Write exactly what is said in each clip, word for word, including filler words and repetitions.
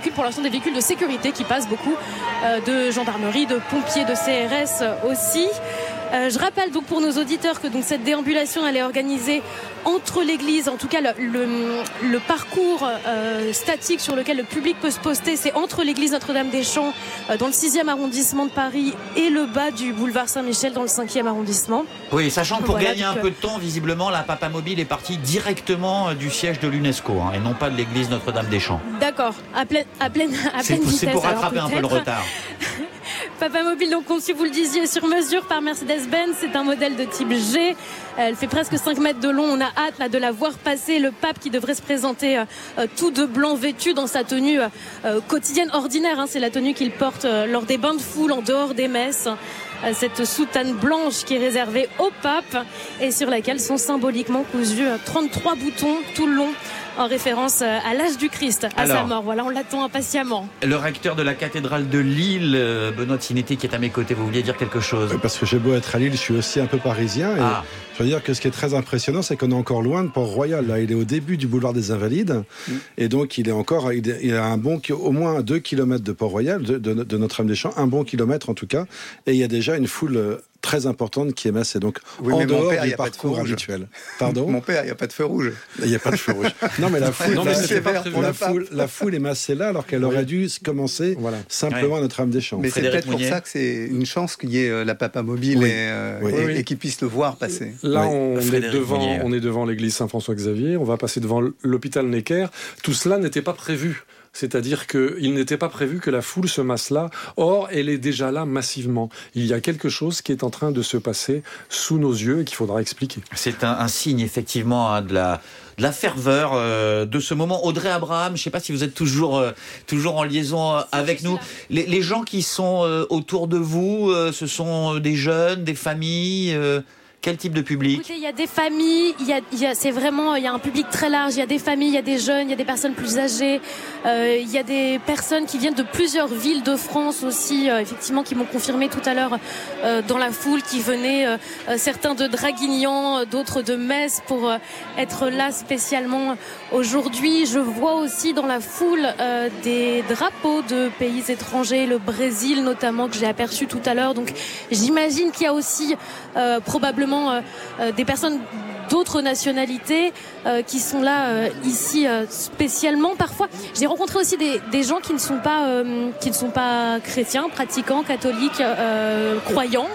véhicules, pour l'instant des véhicules de sécurité qui passent beaucoup, euh, de gendarmerie, de pompiers, de C R S aussi. Euh, je rappelle donc pour nos auditeurs que donc cette déambulation elle est organisée entre l'église, en tout cas le, le, le parcours euh, statique sur lequel le public peut se poster, c'est entre l'église Notre-Dame-des-Champs euh, dans le sixième arrondissement de Paris et le bas du boulevard Saint-Michel dans le cinquième arrondissement. Oui, sachant que pour voilà, gagner donc, un peu de temps, visiblement la Papamobile est partie directement du siège de l'UNESCO hein, et non pas de l'église Notre-Dame-des-Champs. D'accord, à pleine, à pleine, à c'est, pleine pour, vitesse. c'est pour rattraper alors, un peu le retard. Papamobile, donc conçu, vous le disiez, sur mesure par Mercedes-Benz. C'est un modèle de type G. Elle fait presque cinq mètres de long. On a hâte là, de la voir passer. Le pape qui devrait se présenter euh, tout de blanc vêtu dans sa tenue euh, quotidienne ordinaire. Hein. C'est la tenue qu'il porte euh, lors des bains de foule, en dehors des messes. Euh, cette soutane blanche qui est réservée au pape et sur laquelle sont symboliquement cousus euh, trente-trois boutons tout le long, en référence à l'âge du Christ, à Alors, sa mort. Voilà, on l'attend impatiemment. Le recteur de la cathédrale de Lille, Benoît Sinetti, qui est à mes côtés, vous vouliez dire quelque chose? Parce que j'ai beau être à Lille, je suis aussi un peu parisien. Et ah. Je veux dire que ce qui est très impressionnant, c'est qu'on est encore loin de Port-Royal. Là, il est au début du boulevard des Invalides. Mmh. Et donc, il est encore, il est, il a un bon, au moins deux kilomètres de Port-Royal, de, de, de Notre-Dame-des-Champs, un bon kilomètre en tout cas. Et il y a déjà une foule très importante qui est massée. Donc, oui, en dehors père, du parcours habituel. Pardon? Mon père, il n'y a pas de feu rouge. Il n'y a pas de feu rouge. Non, mais la foule, non, mais la, pas la, foule, la foule est massée là, alors qu'elle oui. aurait dû commencer voilà. simplement ouais. à Notre-Dame-des-Champs. Mais Frédéric c'est peut-être Mounier. Pour ça que c'est une chance qu'il y ait la Papamobile oui. et, euh, oui. et, et qu'il puisse le voir passer. Là, oui. on, est devant, Mounier. on est devant l'église Saint-François-Xavier, on va passer devant l'hôpital Necker. Tout cela n'était pas prévu. C'est-à-dire qu'il n'était pas prévu que la foule se masse là. Or, elle est déjà là massivement. Il y a quelque chose qui est en train de se passer sous nos yeux et qu'il faudra expliquer. C'est un, un signe, effectivement, hein, de la... de la ferveur euh, de ce moment. Audrey Abraham, je ne sais pas si vous êtes toujours, euh, toujours en liaison euh, avec nous. Les, les gens qui sont euh, autour de vous, euh, ce sont des jeunes, des familles euh... Quel type de public? Écoutez, il y a des familles, il y a, il y a, c'est vraiment, il y a un public très large. Il y a des familles, il y a des jeunes, il y a des personnes plus âgées. Euh, il y a des personnes qui viennent de plusieurs villes de France aussi, euh, effectivement, qui m'ont confirmé tout à l'heure euh, dans la foule, qui venaient, euh, certains de Draguignan, d'autres de Metz, pour euh, être là spécialement aujourd'hui. Je vois aussi dans la foule euh, des drapeaux de pays étrangers, le Brésil notamment, que j'ai aperçu tout à l'heure. Donc, j'imagine qu'il y a aussi euh, probablement Euh, euh, des personnes d'autres nationalités euh, qui sont là euh, ici euh, spécialement. Parfois, j'ai rencontré aussi des, des gens qui ne sont pas euh, qui ne sont pas chrétiens, pratiquants, catholiques, euh, croyants,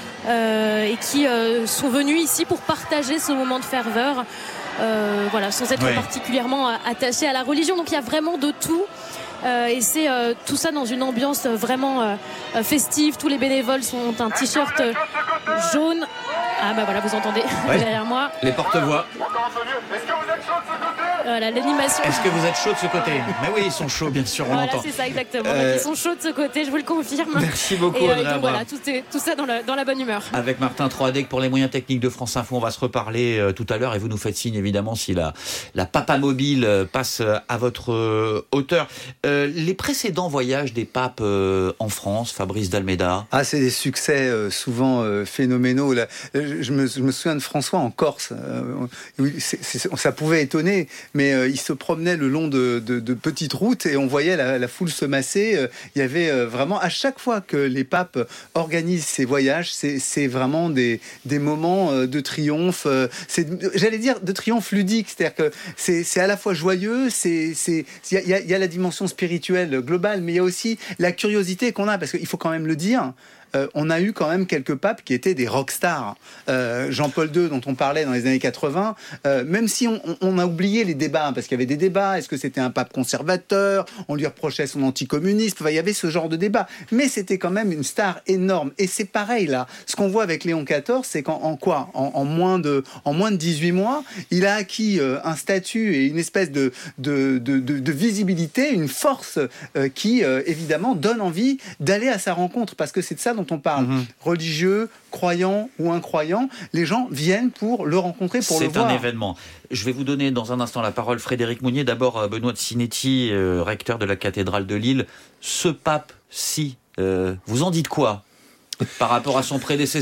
euh, et qui euh, sont venus ici pour partager ce moment de ferveur. Euh, voilà, sans être ouais. particulièrement attachés à la religion. Donc, il y a vraiment de tout. Euh, et c'est euh, tout ça dans une ambiance vraiment euh, festive. Tous les bénévoles sont un t-shirt jaune. Ah bah voilà, vous entendez ouais. derrière moi. Les porte-voix. Voilà, l'animation. Est-ce que vous êtes chaud de ce côté? Mais oui, ils sont chauds, bien sûr, on voilà, l'entend. c'est ça, exactement. Euh... Ils sont chauds de ce côté, je vous le confirme. Merci beaucoup, et, Audrey. euh, donc voilà, tout, est, tout ça dans la, dans la bonne humeur. Avec Martin Troadec pour les moyens techniques de France Info, on va se reparler euh, tout à l'heure et vous nous faites signe évidemment si la, la Papamobile euh, passe euh, à votre euh, hauteur. Euh, les précédents voyages des papes euh, en France, Fabrice Dalméda? Ah, c'est des succès euh, souvent euh, phénoménaux. Là, je, me, je me souviens de François en Corse. Euh, c'est, c'est, ça pouvait étonner, mais euh, il se promenait le long de, de, de petites routes et on voyait la, la foule se masser. Euh, il y avait euh, vraiment, à chaque fois que les papes organisent ces voyages, c'est, c'est vraiment des, des moments euh, de triomphe. Euh, c'est, j'allais dire de triomphe ludique, c'est-à-dire que c'est, c'est à la fois joyeux, c'est, c'est, il y a, il y a la dimension spirituelle globale, mais il y a aussi la curiosité qu'on a, parce qu'il faut quand même le dire. Euh, on a eu quand même quelques papes qui étaient des rockstars. Euh, Jean-Paul deux, dont on parlait dans les années quatre-vingts, euh, même si on, on a oublié les débats, parce qu'il y avait des débats, est-ce que c'était un pape conservateur, on lui reprochait son anticommunisme, enfin, il y avait ce genre de débat. Mais c'était quand même une star énorme. Et c'est pareil là, ce qu'on voit avec Léon quatorze, c'est qu'en en quoi en, en, moins de, en moins de dix-huit mois, il a acquis euh, un statut et une espèce de, de, de, de, de visibilité, une force euh, qui, euh, évidemment, donne envie d'aller à sa rencontre, parce que c'est de ça dont on parle. Mmh. Religieux, croyants ou incroyants, les gens viennent pour le rencontrer, pour c'est le voir. C'est un événement. Je vais vous donner dans un instant la parole, Frédéric Mounier. D'abord, Benoît Sinetti, euh, recteur de la cathédrale de Lille. Ce pape-ci, euh, vous en dites quoi par rapport à son prédécesseur?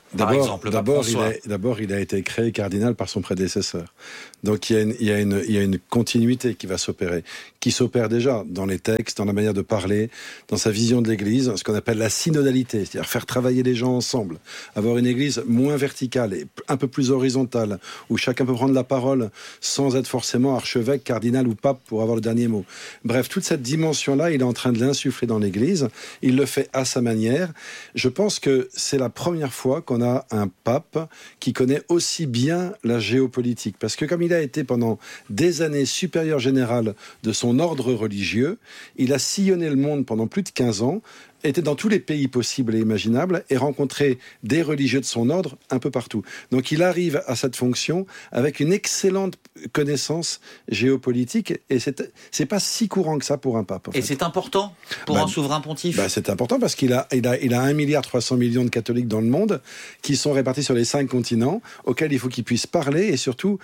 par d'abord, exemple. D'abord il, a, d'abord, il a été créé cardinal par son prédécesseur. Donc il y a une, il y a une, il y a une continuité qui va s'opérer, qui s'opère déjà dans les textes, dans la manière de parler, dans sa vision de l'Église, ce qu'on appelle la synodalité, c'est-à-dire faire travailler les gens ensemble, avoir une Église moins verticale et un peu plus horizontale, où chacun peut prendre la parole sans être forcément archevêque, cardinal ou pape pour avoir le dernier mot. Bref, toute cette dimension-là, il est en train de l'insuffler dans l'Église. Il le fait à sa manière. Je pense que c'est la première fois qu'on a un pape qui connaît aussi bien la géopolitique. Parce que comme il a été pendant des années supérieur général de son ordre religieux, il a sillonné le monde pendant plus de quinze ans, était dans tous les pays possibles et imaginables et rencontrait des religieux de son ordre un peu partout. Donc il arrive à cette fonction avec une excellente connaissance géopolitique et c'est, c'est pas si courant que ça pour un pape. En fait. Et c'est important pour bah, un souverain pontife bah, c'est important parce qu'il a, il a, il a un milliard trois cents millions de catholiques dans le monde qui sont répartis sur les cinq continents auxquels il faut qu'il puisse parler et surtout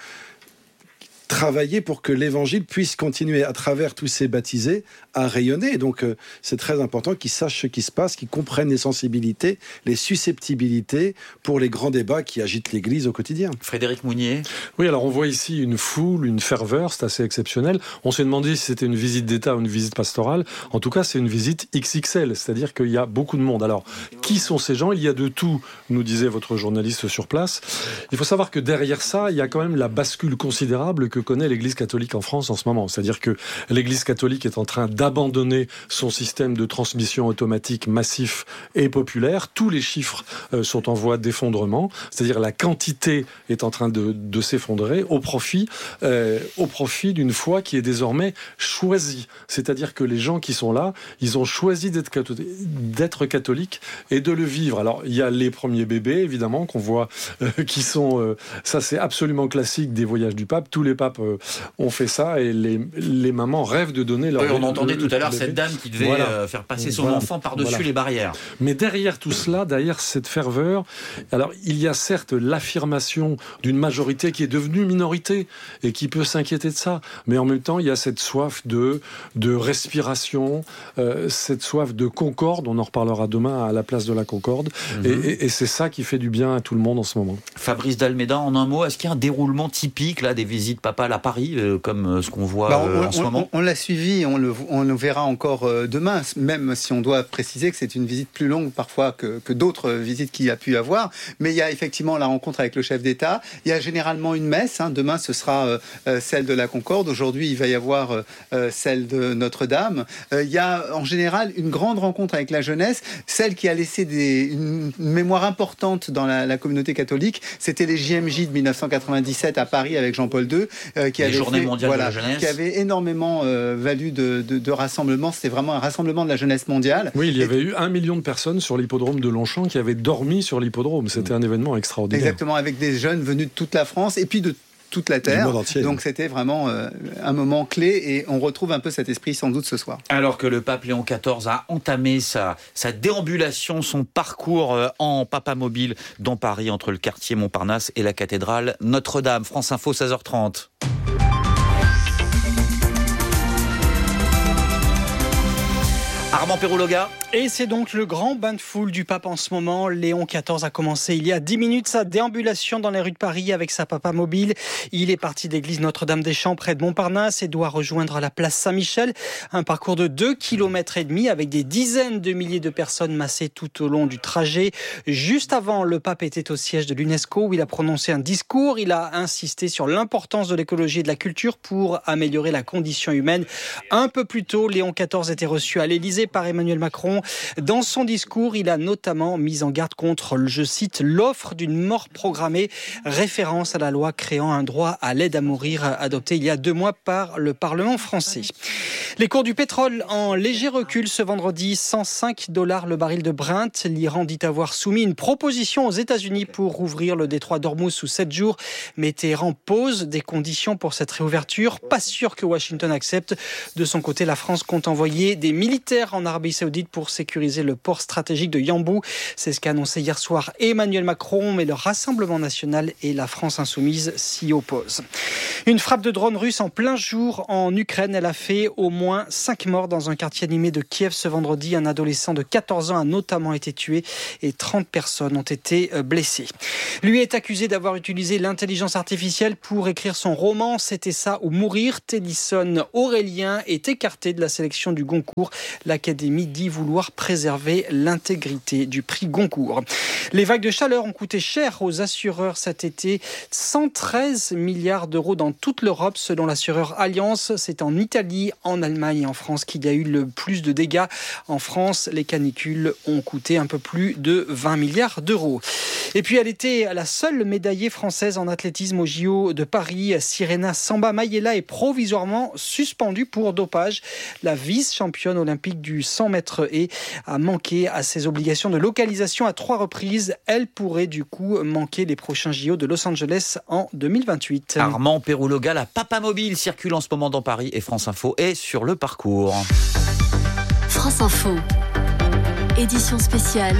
travailler pour que l'évangile puisse continuer à travers tous ces baptisés à rayonner. Et donc euh, c'est très important qu'ils sachent ce qui se passe, qu'ils comprennent les sensibilités, les susceptibilités pour les grands débats qui agitent l'Église au quotidien. Frédéric Mounier. Oui, alors on voit ici une foule, une ferveur, c'est assez exceptionnel. On s'est demandé si c'était une visite d'État ou une visite pastorale. En tout cas, c'est une visite X X L, c'est-à-dire qu'il y a beaucoup de monde. Alors, qui sont ces gens ? Il y a de tout, nous disait votre journaliste sur place. Il faut savoir que derrière ça, il y a quand même la bascule considérable que connaît l'Église catholique en France en ce moment. C'est-à-dire que l'Église catholique est en train d'abandonner son système de transmission automatique massif et populaire. Tous les chiffres euh, sont en voie d'effondrement. C'est-à-dire la quantité est en train de, de s'effondrer au profit, euh, au profit d'une foi qui est désormais choisie. C'est-à-dire que les gens qui sont là, ils ont choisi d'être, catholiques, d'être catholiques et de le vivre. Alors, il y a les premiers bébés, évidemment, qu'on voit, euh, qui sont... Euh, ça, c'est absolument classique des voyages du pape. Tous les papes euh, ont fait ça et les, les mamans rêvent de donner leur... Oui, on entendait tout à l'heure cette dame qui devait voilà. euh, faire passer son voilà. enfant par-dessus voilà. les barrières. Mais derrière tout cela, derrière cette ferveur, alors il y a certes l'affirmation d'une majorité qui est devenue minorité et qui peut s'inquiéter de ça. Mais en même temps, il y a cette soif de, de respiration, euh, cette soif de concorde. On en reparlera demain à la place de la concorde. Mm-hmm. Et, et, et c'est ça qui fait du bien à tout le monde en ce moment. Fabrice d'Almeida, en un mot, est-ce qu'il y a un déroulement typique là, des visites papales à Paris, euh, comme ce qu'on voit bah, on, euh, en on, ce moment on, on l'a suivi, on le, on le verra encore euh, demain, même si on doit préciser que c'est une visite plus longue parfois que, que d'autres visites qu'il y a pu avoir. Mais il y a effectivement la rencontre avec le chef d'État. Il y a généralement une messe. Hein. Demain, ce sera euh, celle de la Concorde. Aujourd'hui, il va y avoir euh, celle de Notre-Dame. Euh, il y a en général une grande rencontre avec la jeunesse, celle qui a laissé des, une, une mémoire importante dans la, la communauté catholique. C'était les J M J de dix-neuf cent quatre-vingt-dix-sept à Paris avec Jean-Paul deux. Euh, qui les avait journées fait, mondiales voilà, de la jeunesse. Qui avait énormément euh, valu de, de, de rassemblements. C'était vraiment un rassemblement de la jeunesse mondiale. Oui, il y et... avait eu un million de personnes sur l'hippodrome de Longchamp qui avaient dormi sur l'hippodrome. C'était mmh. un événement extraordinaire. Exactement, avec des jeunes venus de toute la France et puis de toute la Terre. Donc c'était vraiment euh, un moment clé et on retrouve un peu cet esprit sans doute ce soir. Alors que le pape Léon quatorze a entamé sa, sa déambulation, son parcours euh, en papamobile dans Paris entre le quartier Montparnasse et la cathédrale Notre-Dame. France Info, seize heures trente. Armand Perrouloga. Et c'est donc le grand bain de foule du pape en ce moment. Léon quatorze a commencé il y a dix minutes sa déambulation dans les rues de Paris avec sa papamobile. Il est parti d'église Notre-Dame-des-Champs près de Montparnasse et doit rejoindre la place Saint-Michel. Un parcours de deux kilomètres et demi avec des dizaines de milliers de personnes massées tout au long du trajet. Juste avant, le pape était au siège de l'UNESCO où il a prononcé un discours. Il a insisté sur l'importance de l'écologie et de la culture pour améliorer la condition humaine. Un peu plus tôt, Léon quatorze était reçu à l'Élysée par Emmanuel Macron. Dans son discours, il a notamment mis en garde contre, je cite, l'offre d'une mort programmée, référence à la loi créant un droit à l'aide à mourir adoptée il y a deux mois par le Parlement français. Les cours du pétrole en léger recul ce vendredi, cent cinq dollars le baril de Brent. L'Iran dit avoir soumis une proposition aux États-Unis pour ouvrir le détroit d'Ormuz sous sept jours, mais Téhéran pose des conditions pour cette réouverture. Pas sûr que Washington accepte. De son côté, la France compte envoyer des militaires en Arabie Saoudite pour sécuriser le port stratégique de Yambou. C'est ce qu'a annoncé hier soir Emmanuel Macron, mais le Rassemblement national et la France insoumise s'y opposent. Une frappe de drone russe en plein jour en Ukraine. Elle a fait au moins cinq morts dans un quartier animé de Kiev ce vendredi. Un adolescent de quatorze ans a notamment été tué et trente personnes ont été blessées. Lui est accusé d'avoir utilisé l'intelligence artificielle pour écrire son roman « C'était ça ou mourir ». Tennyson Aurélien est écarté de la sélection du Goncourt. L'Académie dit vouloir préserver l'intégrité du prix Goncourt. Les vagues de chaleur ont coûté cher aux assureurs cet été. cent treize milliards d'euros dans toute l'Europe selon l'assureur Allianz. C'est en Italie, en Allemagne et en France qu'il y a eu le plus de dégâts. En France, les canicules ont coûté un peu plus de vingt milliards d'euros. Et puis elle était la seule médaillée française en athlétisme au J O de Paris. Sirena Samba Mayela est provisoirement suspendue pour dopage. La vice-championne olympique du cent mètres haies a manqué à ses obligations de localisation à trois reprises. Elle pourrait du coup manquer les prochains J O de Los Angeles en deux mille vingt-huit. Armand Pérouloga, la Papamobile circule en ce moment dans Paris et France Info est sur le parcours. France Info, édition spéciale,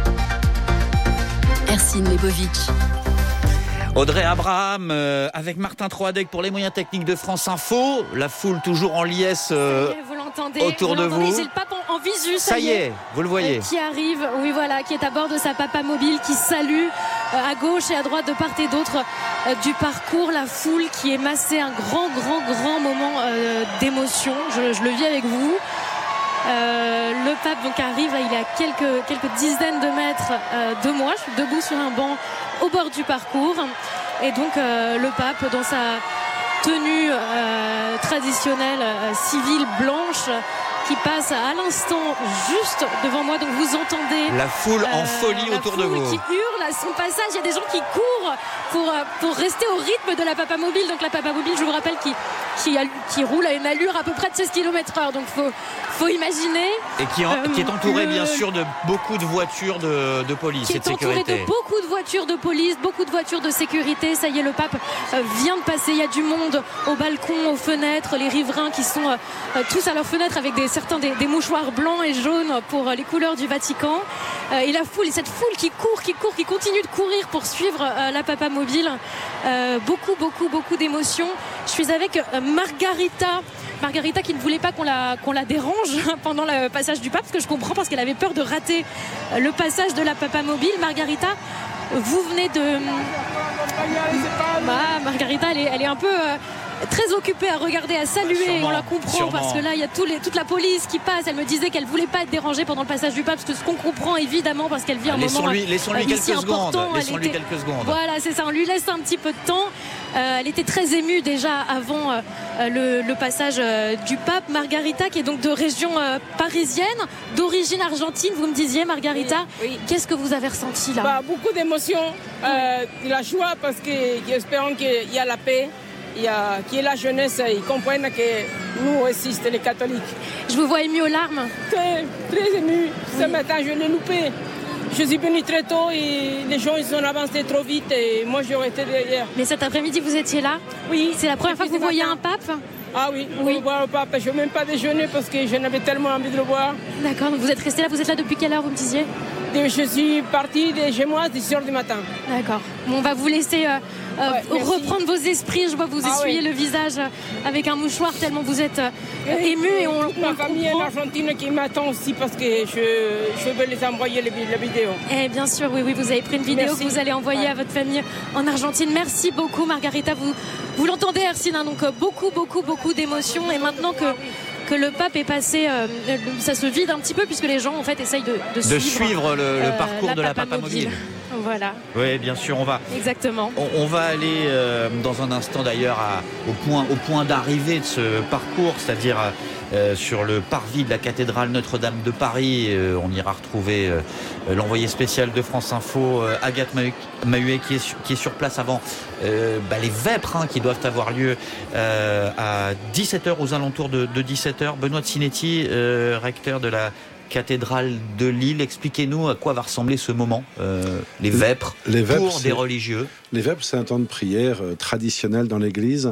Ercine Lebovitch. Audrey Abraham euh, avec Martin Troadec pour les moyens techniques de France Info. La foule toujours en liesse euh, vous l'entendez, autour vous de vous. J'ai le pape en, en visu, ça, ça y est, vous le voyez. Euh, qui arrive, oui voilà, qui est à bord de sa Papamobile, qui salue euh, à gauche et à droite de part et d'autre euh, du parcours. La foule qui est massée, un grand, grand, grand moment euh, d'émotion. Je, je le vis avec vous. Euh, le pape donc arrive, là, il est à quelques, quelques dizaines de mètres euh, de moi. Je suis debout sur un banc au bord du parcours. Et donc euh, le pape dans sa tenue euh, traditionnelle euh, civile blanche qui passe à l'instant juste devant moi. Donc vous entendez la foule euh, en folie autour de vous. La foule qui hurle à son passage. Il y a des gens qui courent pour, pour rester au rythme de la Papamobile. Donc la Papamobile, je vous rappelle, qui, qui, qui roule à une allure à peu près de seize kilomètres heure. Donc il faut, faut imaginer. Et qui, en, euh, qui est entouré le, bien sûr de beaucoup de voitures de, de police et de sécurité. Qui est entouré de beaucoup de voitures de police, beaucoup de voitures de sécurité. Ça y est, le pape euh, vient de passer. Il y a du monde au balcon, aux fenêtres. Les riverains qui sont euh, tous à leurs fenêtres avec des certains des, des mouchoirs blancs et jaunes pour les couleurs du Vatican. Euh, et la foule, et cette foule qui court, qui court, qui continue de courir pour suivre euh, la Papamobile. Euh, beaucoup, beaucoup, beaucoup d'émotions. Je suis avec euh, Margarita. Margarita qui ne voulait pas qu'on la, qu'on la dérange pendant le passage du pape, parce que je comprends, parce qu'elle avait peur de rater le passage de la Papamobile. Margarita, vous venez de... Bah, Margarita, elle est, elle est un peu... Euh, très occupée à regarder, à saluer, sûrement, on la comprend sûrement. Parce que là il y a tous les, toute la police qui passe. Elle me disait qu'elle voulait pas être dérangée pendant le passage du pape, ce qu'on comprend évidemment parce qu'elle vit un laissons moment lui, laissons-lui quelques secondes, laissons-lui était... quelques secondes. Voilà, c'est ça, on lui laisse un petit peu de temps. Euh, elle était très émue déjà avant euh, le, le passage euh, du pape. Margarita, qui est donc de région euh, parisienne, d'origine argentine, vous me disiez, Margarita, oui, oui. Qu'est-ce que vous avez ressenti là? Bah, beaucoup d'émotions, euh, de la joie parce que j'espère qu'il y a la paix. Il y a, qui est la jeunesse, ils comprennent que nous aussi, les catholiques. Je vous vois ému aux larmes. Très, très ému. Oui. Ce matin, je l'ai loupé. Je suis venu très tôt et les gens ils ont avancé trop vite et moi j'aurais été derrière. Mais cet après-midi, vous étiez là? Oui. C'est la première fois que vous voyez un pape? Ah oui, oui. Pour voir le pape. Je n'ai même pas déjeuné parce que j'en avais tellement envie de le voir. D'accord, donc vous êtes resté là, vous êtes là depuis quelle heure, vous me disiez? Je suis partie de chez moi à dix heures du matin. D'accord. Bon, on va vous laisser euh, euh, ouais, reprendre vos esprits. Je vois vous ah, essuyer ouais. le visage avec un mouchoir tellement vous êtes euh, ému. Et on, toute ma famille en Argentine qui m'attend aussi parce que je, je veux les envoyer les, la vidéo. Et bien sûr, oui, oui, vous avez pris une vidéo Merci. que vous allez envoyer ouais. à votre famille en Argentine. Merci beaucoup, Margarita. Vous, vous l'entendez, Ercine, hein, donc beaucoup, beaucoup, beaucoup d'émotions. Et maintenant que... que le pape est passé, euh, ça se vide un petit peu puisque les gens en fait essayent de, de, de suivre, suivre le, euh, le parcours la de la Papamobile. Voilà. Oui, bien sûr, on va. Exactement. On, on va aller euh, dans un instant d'ailleurs à, au point, au point d'arrivée de ce parcours, c'est-à-dire euh, sur le parvis de la cathédrale Notre-Dame de Paris. Euh, on ira retrouver euh, l'envoyé spécial de France Info, euh, Agathe Mahuet, qui est, sur, qui est sur place avant euh, bah, les vêpres hein, qui doivent avoir lieu euh, à dix-sept heures, aux alentours de, de dix-sept heures. Benoît de Sinetti, euh, recteur de la cathédrale de Lille, expliquez-nous à quoi va ressembler ce moment, euh, les vêpres, les vêpres pour des religieux. Les vêpres, c'est un temps de prière euh, traditionnel dans l'église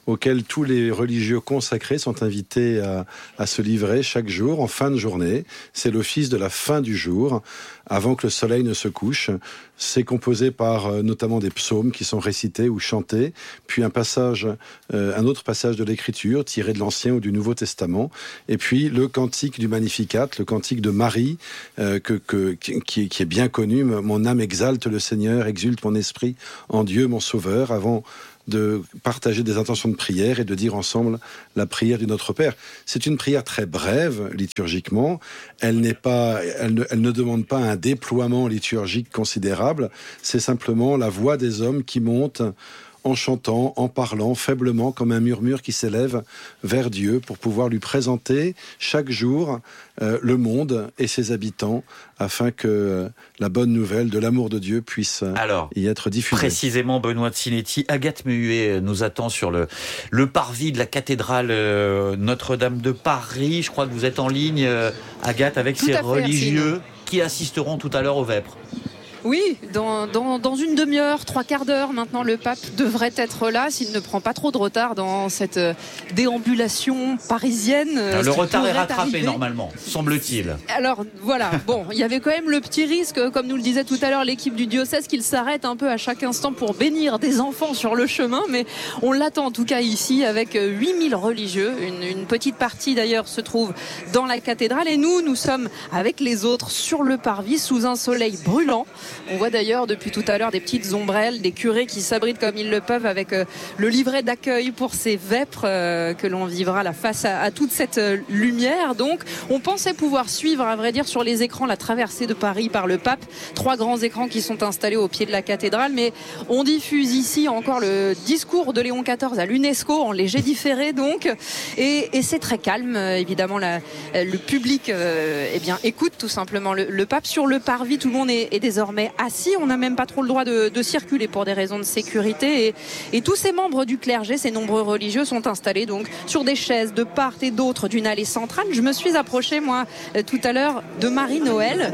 auquel tous les religieux consacrés sont invités à, à se livrer chaque jour en fin de journée. C'est l'office de la fin du jour, avant que le soleil ne se couche. C'est composé par euh, notamment des psaumes qui sont récités ou chantés, puis un passage, euh, un autre passage de l'Écriture tiré de l'Ancien ou du Nouveau Testament, et puis le cantique du Magnificat, le cantique de Marie, euh, que, que, qui, qui est bien connu. Mon âme exalte le Seigneur, exulte mon esprit en Dieu, mon Sauveur, avant de partager des intentions de prière et de dire ensemble la prière du Notre Père. C'est une prière très brève liturgiquement. Elle n'est pas, elle ne, elle ne demande pas un déploiement liturgique considérable. C'est simplement la voix des hommes qui monte en chantant, en parlant faiblement comme un murmure qui s'élève vers Dieu pour pouvoir lui présenter chaque jour euh, le monde et ses habitants afin que euh, la bonne nouvelle de l'amour de Dieu puisse euh, Alors, y être diffusée. Précisément, Benoît de Sinetti, Agathe Mehuet nous attend sur le, le parvis de la cathédrale euh, Notre-Dame de Paris. Je crois que vous êtes en ligne, euh, Agathe, avec Tout ces à fait, religieux Arsine. Qui assisteront tout à l'heure aux vêpres. Oui, dans, dans, dans une demi-heure, trois quarts d'heure, maintenant le pape devrait être là s'il ne prend pas trop de retard dans cette déambulation parisienne. Alors, le retard est rattrapé arriver. Normalement, semble-t-il. Alors voilà, bon, il y avait quand même le petit risque, comme nous le disait tout à l'heure l'équipe du diocèse, qu'il s'arrête un peu à chaque instant pour bénir des enfants sur le chemin, mais on l'attend en tout cas ici avec huit mille religieux. Une, une petite partie d'ailleurs se trouve dans la cathédrale et nous, nous sommes avec les autres sur le parvis sous un soleil brûlant. On voit d'ailleurs depuis tout à l'heure des petites ombrelles, des curés qui s'abritent comme ils le peuvent avec euh, le livret d'accueil pour ces vêpres euh, que l'on vivra la face à, à toute cette euh, lumière. Donc on pensait pouvoir suivre, à vrai dire, sur les écrans la traversée de Paris par le pape. Trois grands écrans qui sont installés au pied de la cathédrale, mais on diffuse ici encore le discours de Léon quatorze à l'UNESCO en léger différé donc, et, et c'est très calme. Évidemment, la, le public euh, eh bien, écoute tout simplement le, le pape. Sur le parvis, tout le monde est, est désormais assis, on n'a même pas trop le droit de, de circuler pour des raisons de sécurité et, et tous ces membres du clergé, ces nombreux religieux sont installés donc sur des chaises de part et d'autre d'une allée centrale. Je me suis approchée moi tout à l'heure de Marie-Noël,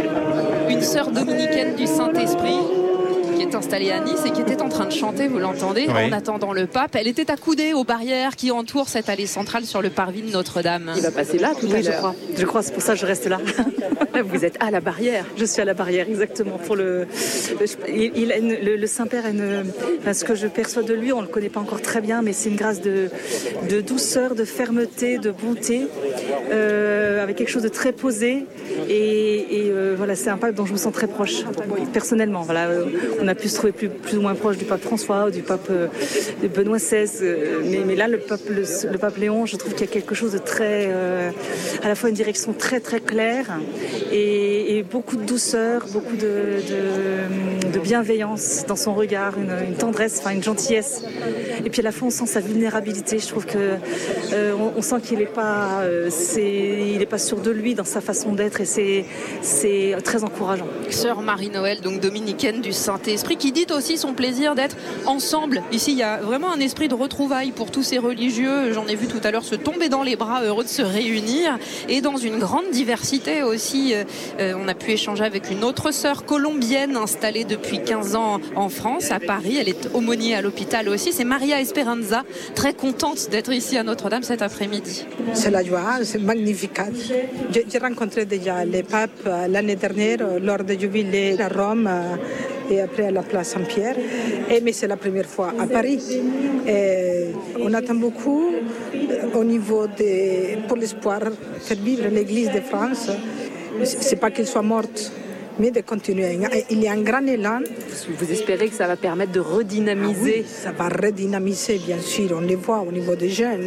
une sœur dominicaine du Saint-Esprit qui est installée à Nice et qui était en train de chanter, vous l'entendez, oui. En attendant le pape. Elle était accoudée aux barrières qui entourent cette allée centrale sur le parvis de Notre-Dame. Il va passer là tout oui, à je l'heure. crois. Je crois, c'est pour ça que je reste là. Vous êtes à la barrière. Je suis à la barrière, exactement. Pour le, il, il a une, le, le Saint-Père, a une, enfin, ce que je perçois de lui, on ne le connaît pas encore très bien, mais c'est une grâce de, de douceur, de fermeté, de bonté, euh, avec quelque chose de très posé. Et, et euh, voilà, c'est un pape dont je me sens très proche, personnellement. Voilà, euh, on a pu se trouver plus, plus ou moins proche du pape François ou du pape euh, de Benoît seize. Euh, mais, mais là, le pape, le, le pape Léon, je trouve qu'il y a quelque chose de très, euh, à la fois une direction très très claire et, et beaucoup de douceur, beaucoup de, de, de bienveillance dans son regard, une, une tendresse, enfin une gentillesse. Et puis à la fois, on sent sa vulnérabilité. Je trouve que euh, on, on sent qu'il n'est pas, euh, c'est, il est pas sûr de lui dans sa façon d'être et c'est, c'est très encourageant. Sœur Marie-Noël, donc dominicaine du Saint-Esprit, qui dit aussi son plaisir d'être ensemble. Ici, il y a vraiment un esprit de retrouvailles pour tous ces religieux. J'en ai vu tout à l'heure se tomber dans les bras, heureux de se réunir. Et dans une grande diversité aussi, euh, on a pu échanger avec une autre sœur colombienne installée depuis quinze ans en France, à Paris. Elle est aumônier à l'hôpital aussi. C'est Maria Esperanza, très contente d'être ici à Notre-Dame cet après-midi. C'est la joie, c'est magnifique. J'ai, j'ai rencontré déjà les papes l'année dernière lors du jubilé à Rome et après à la place Saint-Pierre. Et, mais c'est la première fois à Paris. Et on attend beaucoup au niveau des, pour l'espoir de faire vivre l'Église de France. C'est pas qu'elle soit morte, mais de continuer. Il y a un grand élan. Vous espérez que ça va permettre de redynamiser? Ah oui, ça va redynamiser, bien sûr. On les voit au niveau des jeunes.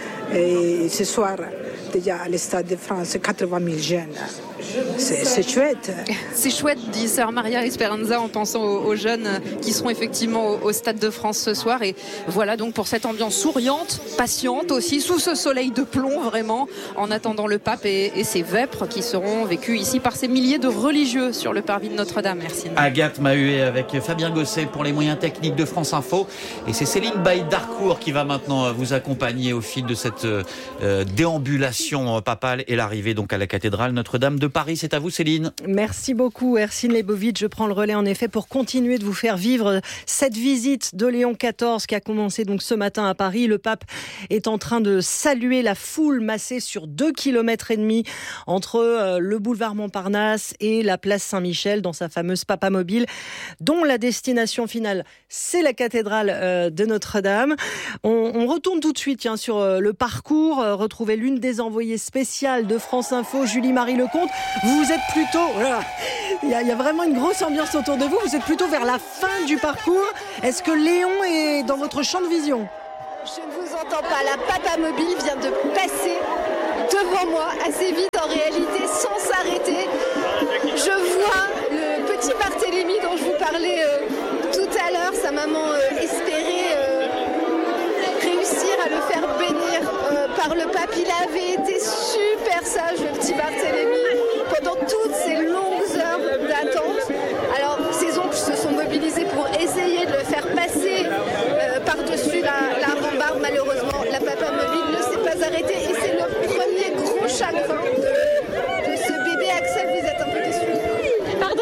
Et ce soir, déjà à l'Estade de France, quatre-vingt mille jeunes. C'est, c'est chouette. C'est chouette, dit sœur Maria Esperanza en pensant aux, aux jeunes qui seront effectivement au, au Stade de France ce soir. Et voilà donc pour cette ambiance souriante, patiente aussi, sous ce soleil de plomb vraiment, en attendant le pape et, et ses vêpres qui seront vécus ici par ces milliers de religieux sur le parvis de Notre-Dame. Merci. Agathe Mahuet avec Fabien Gosset pour les moyens techniques de France Info. Et c'est Céline Baye-Darcourt qui va maintenant vous accompagner au fil de cette euh, déambulation procession papale et l'arrivée donc à la cathédrale Notre-Dame de Paris. C'est à vous, Céline. Merci beaucoup, Ercine Leibovitch. Je prends le relais en effet pour continuer de vous faire vivre cette visite de Léon quatorze qui a commencé donc ce matin à Paris. Le pape est en train de saluer la foule massée sur deux kilomètres et demi entre le boulevard Montparnasse et la place Saint-Michel dans sa fameuse papamobile, dont la destination finale, c'est la cathédrale de Notre-Dame. On, on retourne tout de suite tiens, sur le parcours, retrouver l'une des envoyées spéciales de France Info, Julie-Marie Lecomte. Vous êtes plutôt... Voilà, il y, a, il y a vraiment une grosse ambiance autour de vous. Vous êtes plutôt vers la fin du parcours. Est-ce que Léon est dans votre champ de vision ? Je ne vous entends pas. La papamobile vient de passer devant moi assez vite en réalité sans s'arrêter. Je vois le petit Barthélemy dont je vous parlais euh, tout à l'heure, sa maman euh, espérait euh, réussir à le faire bénir euh, par le pape. Il avait été super sage, le petit Barthélemy, pendant toutes ces longues heures d'attente. Alors ses oncles se sont mobilisés pour essayer de le faire passer euh, par-dessus la, la rambarde. Malheureusement, la papamobile ne s'est pas arrêtée et c'est le premier gros chagrin de, de ce bébé. Axel, vous êtes un peu déçu. Pardon ?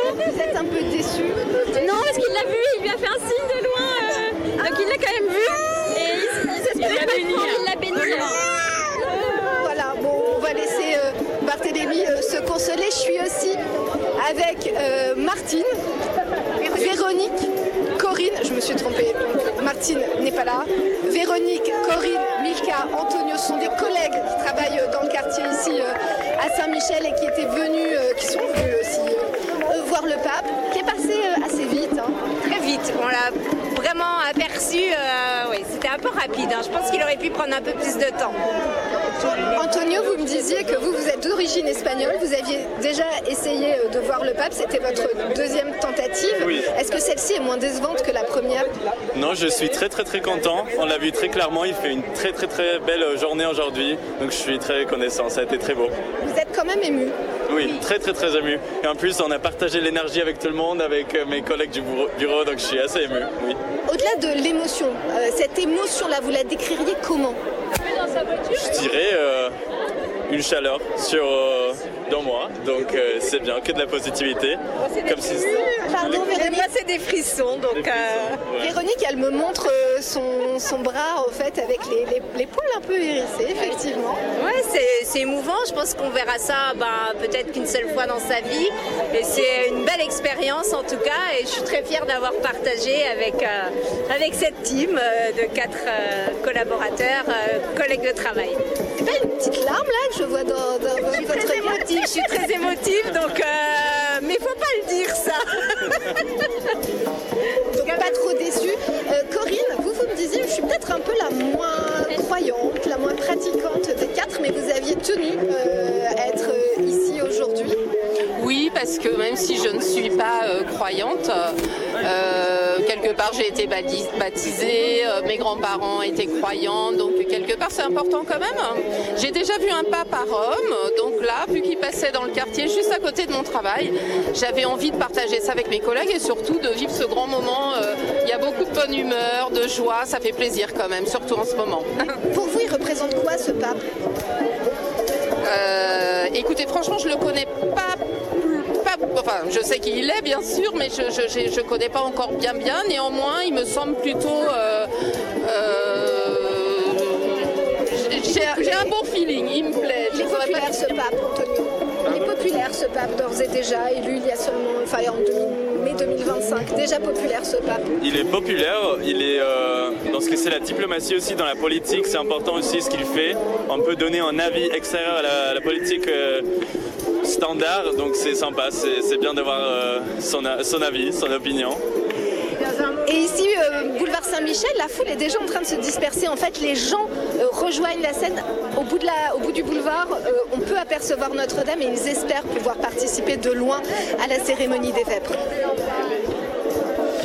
Vous êtes un peu déçu. Non, parce qu'il l'a vu, il lui a fait un signe de loin, euh, donc il l'a quand même vu et il, il s'espérait pas prendre, il l'a béni. Voilà, bon, on va laisser euh, Barthélemy euh, se consoler. Je suis aussi avec euh, Martine, Véronique, Corinne, je me suis trompée, donc Martine n'est pas là. Véronique, Corinne, Milka, Antonio sont des collègues qui travaillent dans le quartier ici euh, à Saint-Michel et qui étaient venus, euh, qui sont venus aussi euh, voir le pape, qui est passé euh, assez vite. Hein. Très vite, on l'a vraiment aperçu, euh, oui, c'était un peu rapide. Hein. Je pense qu'il aurait pu prendre un peu plus de temps. Antonio, vous me disiez que vous, vous êtes d'origine espagnole, vous aviez déjà essayé de voir le pape, c'était votre deuxième tentative. Oui. Est-ce que celle-ci est moins décevante que la première ? Non, je suis très très très content. On l'a vu très clairement, il fait une très très très belle journée aujourd'hui. Donc je suis très reconnaissant, ça a été très beau. Vous êtes quand même ému ? Oui, très très très ému. Et en plus, on a partagé l'énergie avec tout le monde, avec mes collègues du bureau, donc je suis assez ému, oui. Au-delà de l'émotion, euh, cette émotion-là, vous la décririez comment ? Je dirais euh, une chaleur sur, euh, dans moi, donc euh, c'est bien, que de la positivité. Comme si... Pardon, Véronique, c'est des frissons. Donc, des frissons euh... ouais. Véronique, elle me montre son, son bras en fait avec les, les, les poils un peu hérissés, effectivement. Ouais, c'est, c'est émouvant. Je pense qu'on verra ça ben, peut-être qu'une seule fois dans sa vie. Et c'est une belle expérience en tout cas. Et je suis très fière d'avoir partagé avec, euh, avec cette team euh, de quatre euh, collaborateurs, euh, collègues de travail. C'est pas une petite larme là que je vois dans, dans je suis votre très émotive, je suis très émotive, donc euh, mais faut pas le dire ça. Donc pas trop déçue. Euh, Corinne, vous vous me disiez, je suis peut-être un peu la moins croyante, la moins pratiquante des quatre, mais vous aviez tenu euh, à être ici aujourd'hui. Oui, parce que même si je ne suis pas euh, croyante, euh, quelque part j'ai été baptisée, euh, mes grands-parents étaient croyants, donc quelque part c'est important quand même. J'ai déjà vu un pape à Rome, donc là, vu qu'il passait dans le quartier juste à côté de mon travail, j'avais envie de partager ça avec mes collègues et surtout de vivre ce grand moment. Euh, il y a beaucoup de bonne humeur, de joie, ça fait plaisir quand même, surtout en ce moment. Pour vous, il représente quoi ce pape ? euh, Écoutez, franchement, je le connais pas. Enfin, je sais qui il est, bien sûr, mais je ne je, je connais pas encore bien bien. Néanmoins, il me semble plutôt... Euh, euh, j'ai, j'ai un bon feeling, il me plaît. Il est populaire, ce pape, Antonio. Il est populaire, ce pape, d'ores et déjà, élu il y a seulement... Enfin, en mai deux mille vingt-cinq. Déjà populaire, ce pape. Il est populaire, il est... Euh, dans ce que c'est la diplomatie aussi, dans la politique, c'est important aussi ce qu'il fait. On peut donner un avis extérieur à la, à la politique... Euh, standard, donc c'est sympa, c'est, c'est bien d'avoir euh, son, son avis, son opinion. Et ici, euh, boulevard Saint-Michel, la foule est déjà en train de se disperser. En fait, les gens euh, rejoignent la scène. Au bout, de la, au bout du boulevard, euh, on peut apercevoir Notre-Dame et ils espèrent pouvoir participer de loin à la cérémonie des vêpres.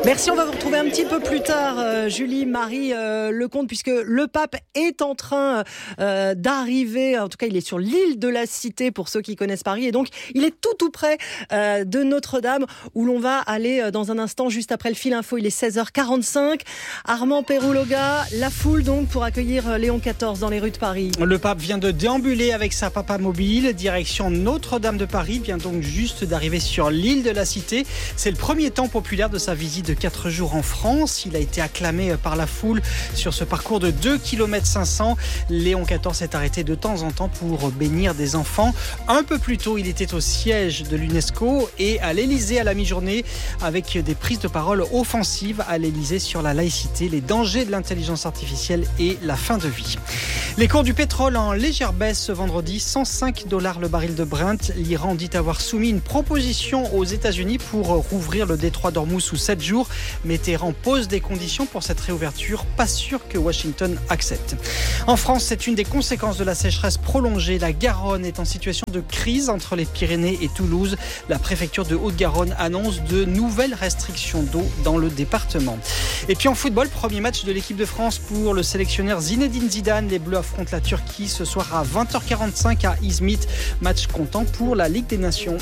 Merci, on va vous retrouver un petit peu plus tard, euh, Julie, Marie euh, Lecomte, puisque le pape est en train euh, d'arriver, en tout cas il est sur l'île de la Cité pour ceux qui connaissent Paris, et donc il est tout tout près euh, de Notre-Dame, où l'on va aller dans un instant, juste après le fil info. Il est seize heures quarante-cinq. Armand Perrouloga, la foule donc pour accueillir Léon quatorze dans les rues de Paris. Le pape vient de déambuler avec sa papamobile, direction Notre-Dame de Paris, vient donc juste d'arriver sur l'île de la Cité. C'est le premier temps populaire de sa visite de quatre jours en France. Il a été acclamé par la foule sur ce parcours de deux virgule cinq kilomètres. Léon quatorze s'est arrêté de temps en temps pour bénir des enfants. Un peu plus tôt, il était au siège de l'UNESCO et à l'Élysée à la mi-journée, avec des prises de parole offensives à l'Élysée sur la laïcité, les dangers de l'intelligence artificielle et la fin de vie. Les cours du pétrole en légère baisse ce vendredi, cent cinq dollars le baril de Brent. L'Iran dit avoir soumis une proposition aux États-Unis pour rouvrir le détroit d'Ormuz sous sept jours. Mais Téhéran pose des conditions pour cette réouverture. Pas sûr que Washington accepte. En France, c'est une des conséquences de la sécheresse prolongée. La Garonne est en situation de crise entre les Pyrénées et Toulouse. La préfecture de Haute-Garonne annonce de nouvelles restrictions d'eau dans le département. Et puis en football, premier match de l'équipe de France pour le sélectionneur Zinedine Zidane. Les Bleus affrontent la Turquie ce soir à vingt heures quarante-cinq à Izmit. Match comptant pour la Ligue des Nations.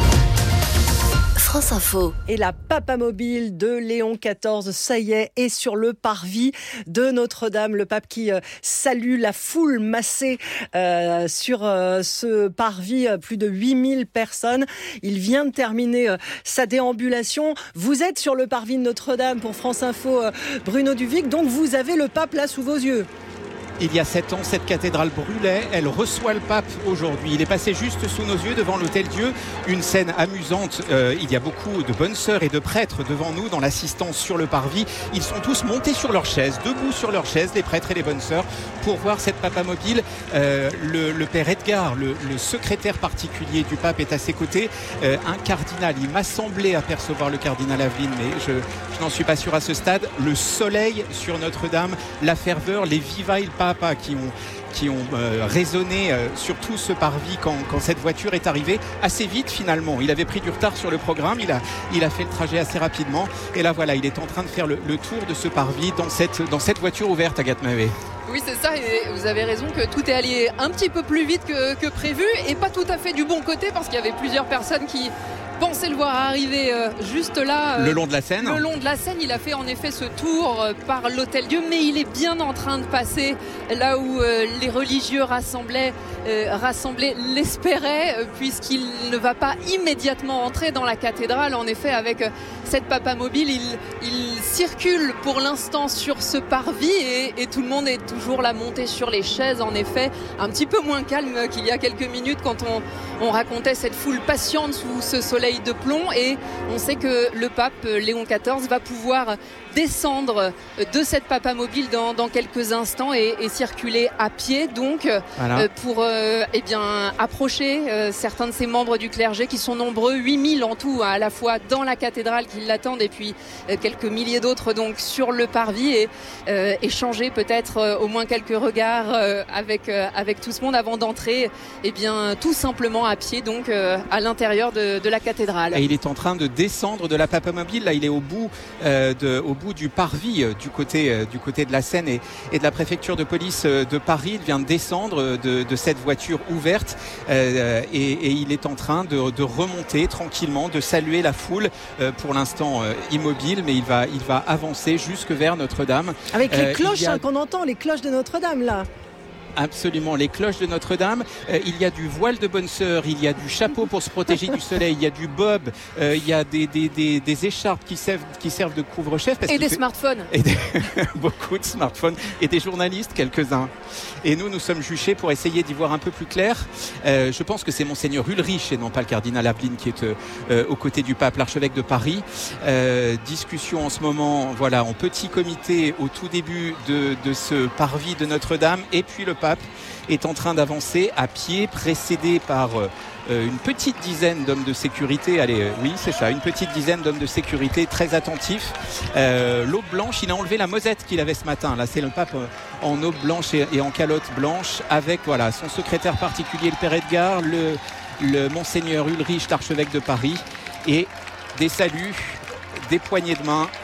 France Info. Et la papamobile de Léon quatorze, ça y est, est sur le parvis de Notre-Dame. Le pape qui euh, salue la foule massée euh, sur euh, ce parvis, euh, plus de huit mille personnes. Il vient de terminer euh, sa déambulation. Vous êtes sur le parvis de Notre-Dame pour France Info, euh, Bruno Duvic, donc vous avez le pape là sous vos yeux. Il y a sept ans, cette cathédrale brûlait. Elle reçoit le pape aujourd'hui. Il est passé juste sous nos yeux devant l'Hôtel-Dieu. Une scène amusante. Euh, il y a beaucoup de bonnes sœurs et de prêtres devant nous dans l'assistance sur le parvis. Ils sont tous montés sur leurs chaises, debout sur leurs chaises, les prêtres et les bonnes sœurs, pour voir cette papamobile. Euh, le, le père Edgar, le, le secrétaire particulier du pape, est à ses côtés. Euh, un cardinal, il m'a semblé apercevoir le cardinal Aveline, mais je, je n'en suis pas sûr à ce stade. Le soleil sur Notre-Dame, la ferveur, les vivailles pape qui ont, qui ont euh, résonné euh, sur tout ce parvis quand, quand cette voiture est arrivée assez vite finalement. Il avait pris du retard sur le programme, il a, il a fait le trajet assez rapidement et là voilà, il est en train de faire le, le tour de ce parvis dans cette, dans cette voiture ouverte, Agathe Mahé. Oui, c'est ça, et vous avez raison que tout est allé un petit peu plus vite que, que prévu et pas tout à fait du bon côté parce qu'il y avait plusieurs personnes qui pensaient le voir arriver euh, juste là. Euh, le long de la Seine. Le long de la Seine, il a fait en effet ce tour euh, par l'Hôtel-Dieu, mais il est bien en train de passer là où euh, les religieux rassemblaient, euh, rassemblaient l'espéraient, euh, puisqu'il ne va pas immédiatement entrer dans la cathédrale. En effet, avec euh, cette papamobile, il, il circule pour l'instant sur ce parvis et, et tout le monde est toujours là monté sur les chaises. En effet, un petit peu moins calme qu'il y a quelques minutes quand on, on racontait cette foule patiente sous ce soleil de plomb, et on sait que le pape Léon quatorze va pouvoir descendre de cette papamobile dans, dans quelques instants et, et circuler à pied donc voilà. euh, pour euh, eh bien, approcher euh, certains de ses membres du clergé qui sont nombreux, huit mille en tout, hein, à la fois dans la cathédrale qui l'attendent et puis euh, quelques milliers d'autres donc sur le parvis, et euh, échanger peut-être euh, au moins quelques regards euh, avec, euh, avec tout ce monde avant d'entrer eh bien, tout simplement à pied donc euh, à l'intérieur de, de la cathédrale. Et il est en train de descendre de la papamobile, là il est au bout, euh, de, au bout du parvis euh, du, côté, euh, du côté de la Seine et, et de la préfecture de police euh, de Paris. Il vient de descendre de, de cette voiture ouverte euh, et, et il est en train de, de remonter tranquillement, de saluer la foule, euh, pour l'instant euh, immobile, mais il va, il va avancer jusque vers Notre-Dame. Avec les euh, cloches a... hein, qu'on entend, les cloches de Notre-Dame là. Absolument, les cloches de Notre-Dame. Euh, il y a du voile de bonne sœur, il y a du chapeau pour se protéger du soleil, il y a du bob, euh, il y a des, des, des, des écharpes qui servent, qui servent de couvre-chef. Et des fait... smartphones. Et des... Beaucoup de smartphones et des journalistes, quelques-uns. Et nous, nous sommes juchés pour essayer d'y voir un peu plus clair. Euh, je pense que c'est Monseigneur Ulrich et non pas le cardinal Aveline qui est euh, aux côtés du pape, l'archevêque de Paris. Euh, discussion en ce moment, voilà, en petit comité au tout début de, de ce parvis de Notre-Dame, et puis le pape est en train d'avancer à pied, précédé par euh, une petite dizaine d'hommes de sécurité. Allez, euh, oui, c'est ça, une petite dizaine d'hommes de sécurité très attentifs. Euh, l'aube blanche, il a enlevé la mosette qu'il avait ce matin. Là, c'est le pape euh, en aube blanche et, et en calotte blanche, avec voilà son secrétaire particulier, le père Edgar, le, le Monseigneur Ulrich, l'archevêque de Paris, et des saluts, des poignées de main.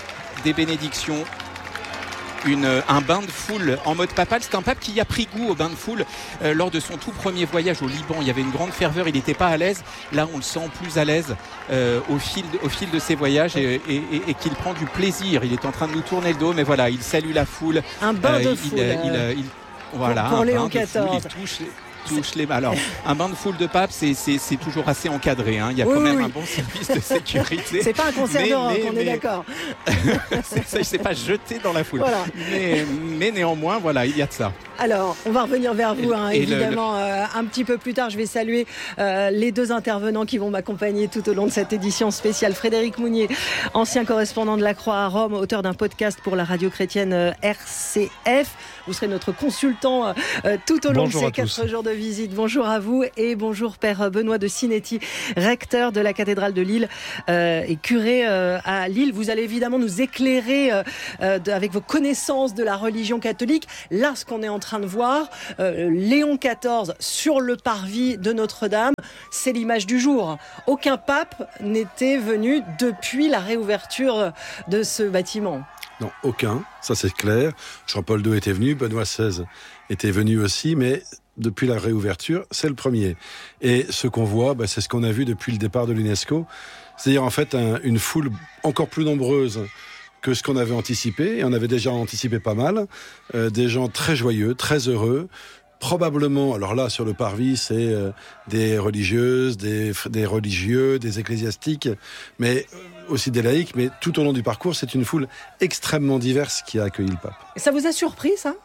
des bénédictions. Une, un bain de foule en mode papal. C'est un pape qui a pris goût au bain de foule euh, lors de son tout premier voyage au Liban. Il y avait une grande ferveur, il n'était pas à l'aise. Là, on le sent plus à l'aise euh, au, fil de, au fil de ses voyages et, et, et, et qu'il prend du plaisir. Il est en train de nous tourner le dos, mais voilà, il salue la foule. Un bain de euh, foule. Il, il, il, il, voilà, pour, pour un Léon bain de foule, il touche... touche les... Alors, un bain de foule de pape, c'est, c'est, c'est toujours assez encadré. Hein. Il y a oui, quand même oui. un bon service de sécurité. C'est pas un concert mais, de rock, mais, on mais... est d'accord. c'est, c'est pas jeté dans la foule. Voilà. Mais, mais néanmoins, voilà, il y a de ça. Alors, on va revenir vers vous, hein, et évidemment, le, le... Euh, un petit peu plus tard. Je vais saluer euh, les deux intervenants qui vont m'accompagner tout au long de cette édition spéciale. Frédéric Mounier, ancien correspondant de la Croix à Rome, auteur d'un podcast pour la radio chrétienne euh, R C F. Vous serez notre consultant euh, tout au long bonjour de ces quatre tous. jours de visite. Bonjour à vous et bonjour Père Benoît de Sinetti, recteur de la cathédrale de Lille euh, et curé euh, à Lille. Vous allez évidemment nous éclairer euh, euh, de, avec vos connaissances de la religion catholique. Là, ce qu'on est en train de voir, euh, Léon quatorze sur le parvis de Notre-Dame, c'est l'image du jour. Aucun pape n'était venu depuis la réouverture de ce bâtiment. Non, aucun, ça c'est clair. Jean-Paul deux était venu, Benoît seize était venu aussi, mais depuis la réouverture, c'est le premier. Et ce qu'on voit, bah, c'est ce qu'on a vu depuis le départ de l'UNESCO, c'est-à-dire en fait un, une foule encore plus nombreuse que ce qu'on avait anticipé, et on avait déjà anticipé pas mal, euh, des gens très joyeux, très heureux, probablement, alors là sur le parvis, c'est euh, des religieuses, des, des religieux, des ecclésiastiques, mais aussi des laïcs, mais tout au long du parcours, c'est une foule extrêmement diverse qui a accueilli le pape. Et ça vous a surpris, ça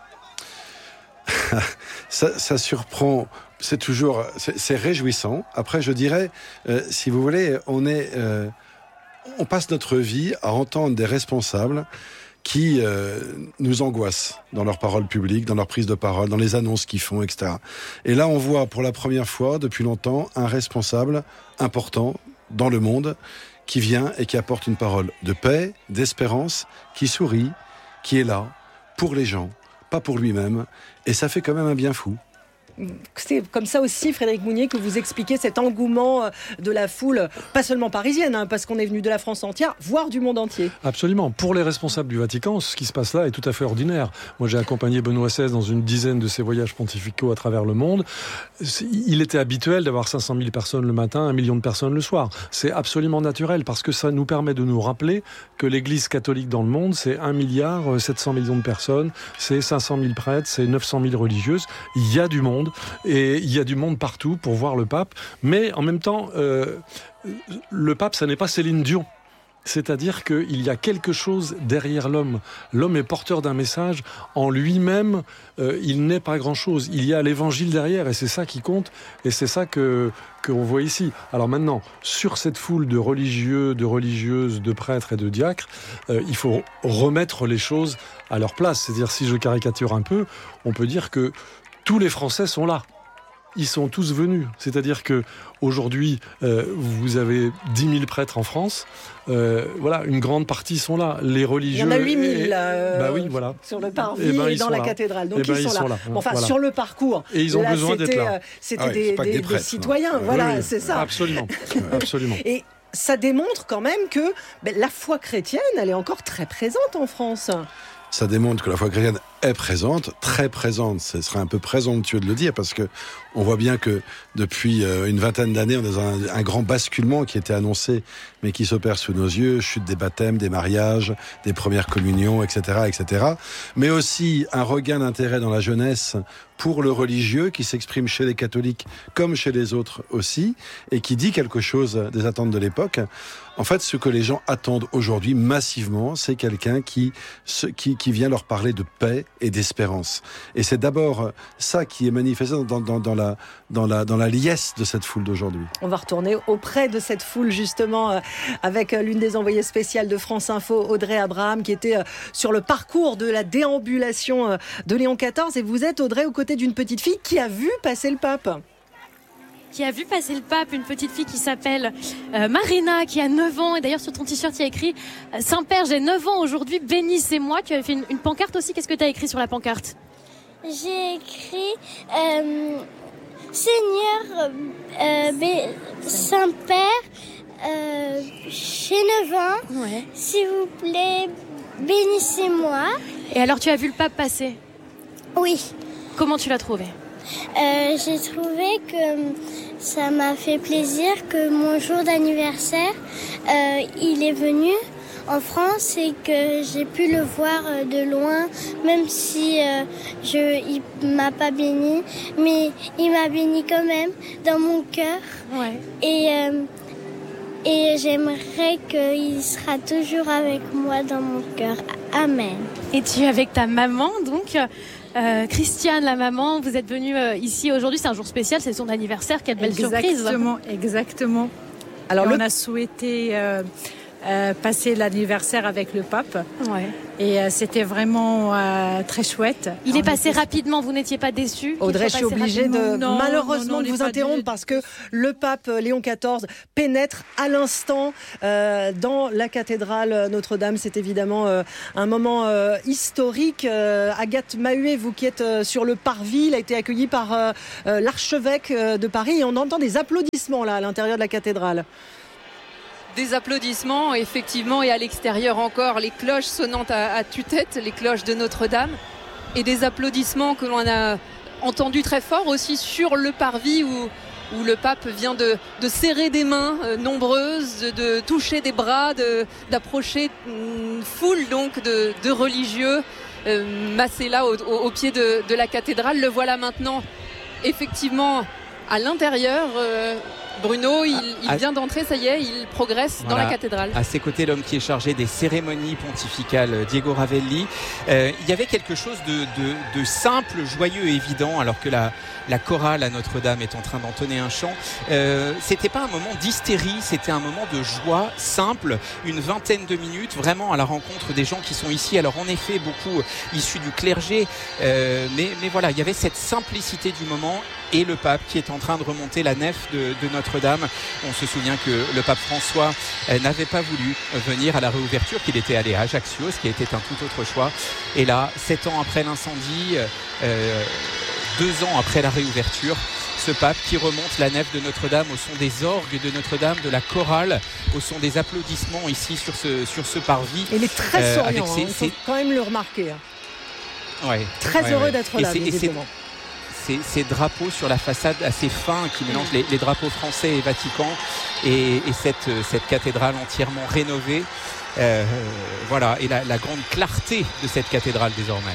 ça, ça surprend, c'est toujours, c'est, c'est réjouissant. Après, je dirais, euh, si vous voulez, on est, euh, on passe notre vie à entendre des responsables qui euh, nous angoissent dans leurs paroles publiques, dans leurs prises de parole, dans les annonces qu'ils font, et cetera. Et là, on voit pour la première fois depuis longtemps un responsable important dans le monde qui vient et qui apporte une parole de paix, d'espérance, qui sourit, qui est là pour les gens, pas pour lui-même. Et ça fait quand même un bien fou. C'est comme ça aussi, Frédéric Mounier, que vous expliquez cet engouement de la foule, pas seulement parisienne, hein, parce qu'on est venu de la France entière, voire du monde entier. Absolument. Pour les responsables du Vatican, ce qui se passe là est tout à fait ordinaire. Moi, j'ai accompagné Benoît seize dans une dizaine de ses voyages pontificaux à travers le monde. Il était habituel d'avoir cinq cent mille personnes le matin, un million de personnes le soir. C'est absolument naturel, parce que ça nous permet de nous rappeler que l'Église catholique dans le monde, c'est un milliard sept cents millions de personnes, c'est cinq cent mille prêtres, c'est neuf cent mille religieuses. Il y a du monde. Et il y a du monde partout pour voir le pape. Mais en même temps, euh, le pape, ça n'est pas Céline Dion. C'est-à-dire qu'il y a quelque chose derrière l'homme. L'homme est porteur d'un message. En lui-même, euh, il n'est pas grand-chose. Il y a l'évangile derrière, et c'est ça qui compte. Et c'est ça que qu'on voit ici. Alors maintenant, sur cette foule de religieux, de religieuses, de prêtres et de diacres, euh, il faut remettre les choses à leur place. C'est-à-dire, si je caricature un peu, on peut dire que tous les Français sont là. Ils sont tous venus. C'est-à-dire que aujourd'hui, euh, vous avez dix mille prêtres en France. Euh, voilà, une grande partie sont là. Les religieux. Il y en a huit mille et, là, euh, bah oui, voilà. sur le parvis et, ben, et dans la là. cathédrale. Donc ben, ils, ils sont, sont là. là. Bon, enfin, voilà. sur le parcours. Et ils ont là, besoin d'être là. Euh, c'était ah ouais, des, des, des, des citoyens. Hein. Voilà, oui, c'est ça. Absolument. absolument. Et ça démontre quand même que ben, la foi chrétienne, elle est encore très présente en France. Ça démontre que la foi chrétienne est présente, très présente. Ce serait un peu présomptueux de le dire, parce que on voit bien que depuis une vingtaine d'années, on est dans un, un grand basculement qui était annoncé, mais qui s'opère sous nos yeux, chute des baptêmes, des mariages, des premières communions, et cetera, et cetera. Mais aussi un regain d'intérêt dans la jeunesse pour le religieux, qui s'exprime chez les catholiques comme chez les autres aussi, et qui dit quelque chose des attentes de l'époque. En fait, ce que les gens attendent aujourd'hui massivement, c'est quelqu'un qui, qui, qui vient leur parler de paix et d'espérance. Et c'est d'abord ça qui est manifesté dans, dans, dans, la, dans, la, dans la liesse de cette foule d'aujourd'hui. On va retourner auprès de cette foule, justement, euh, avec l'une des envoyées spéciales de France Info, Audrey Abraham, qui était euh, sur le parcours de la déambulation euh, de Léon quatorze. Et vous êtes, Audrey, aux côtés d'une petite fille qui a vu passer le pape. Qui a vu passer le pape, une petite fille qui s'appelle euh, Marina, qui a neuf ans. Et d'ailleurs, sur ton t-shirt, il y a écrit euh, « Saint-Père, j'ai neuf ans aujourd'hui, bénissez-moi ». Tu avais fait une, une pancarte aussi. Qu'est-ce que tu as écrit sur la pancarte ? J'ai écrit euh, « Seigneur, euh, bé- Saint-Père, euh, j'ai neuf ans, ouais. S'il vous plaît, bénissez-moi. Et alors, tu as vu le pape passer ? Oui. Comment tu l'as trouvé ? euh, J'ai trouvé que ça m'a fait plaisir que mon jour d'anniversaire, euh, il est venu en France et que j'ai pu le voir de loin, même si euh, je, il m'a pas béni, mais il m'a béni quand même dans mon cœur. Ouais. Et, euh, et j'aimerais qu'il sera toujours avec moi dans mon cœur. Amen. Et tu es avec ta maman, donc euh, Christiane, la maman, vous êtes venue euh, ici aujourd'hui, c'est un jour spécial, c'est son anniversaire, quelle belle exactement, surprise. Exactement, exactement. Alors le... on a souhaité... Euh, Euh, passer l'anniversaire avec le pape. Ouais. Et euh, c'était vraiment euh, très chouette. Il est passé rapidement, vous n'étiez pas déçus? Audrey, je suis obligée de non, malheureusement non, non, de vous interrompre de... parce que le pape Léon quatorze pénètre à l'instant euh, dans la cathédrale Notre-Dame. C'est évidemment euh, un moment euh, historique. Euh, Agathe Mahuet, vous qui êtes euh, sur le parvis, il a été accueilli par euh, euh, l'archevêque de Paris et on entend des applaudissements là à l'intérieur de la cathédrale. Des applaudissements, effectivement, et à l'extérieur encore, les cloches sonnantes à, à tue-tête, les cloches de Notre-Dame, et des applaudissements que l'on a entendus très fort aussi sur le parvis où, où le pape vient de, de serrer des mains euh, nombreuses, de, de toucher des bras, de, d'approcher une foule donc de, de religieux euh, massés là au, au, au pied de, de la cathédrale. Le voilà maintenant effectivement à l'intérieur. Euh, Bruno, il, il vient d'entrer, ça y est, il progresse voilà. dans la cathédrale. À ses côtés, l'homme qui est chargé des cérémonies pontificales, Diego Ravelli. Euh, il y avait quelque chose de, de, de simple, joyeux et évident, alors que la, la chorale à Notre-Dame est en train d'entonner un chant. Euh, c'était pas un moment d'hystérie, c'était un moment de joie simple, une vingtaine de minutes, vraiment à la rencontre des gens qui sont ici. Alors en effet, beaucoup issus du clergé, euh, mais, mais voilà, il y avait cette simplicité du moment. Et le pape qui est en train de remonter la nef de, de Notre-Dame. On se souvient que le pape François euh, n'avait pas voulu venir à la réouverture, qu'il était allé à Ajaccio, ce qui était un tout autre choix. Et là, sept ans après l'incendie, euh, deux ans après la réouverture, ce pape qui remonte la nef de Notre-Dame au son des orgues de Notre-Dame, de la chorale, au son des applaudissements ici sur ce, sur ce parvis. Il est très euh, souriant, il hein, faut quand même le remarquer. Ouais, très ouais, heureux ouais. d'être là, visiblement. Ces, ces drapeaux sur la façade assez fins qui mélangent les, les drapeaux français et Vatican et, et cette, cette cathédrale entièrement rénovée. Euh, voilà, et la, la grande clarté de cette cathédrale désormais.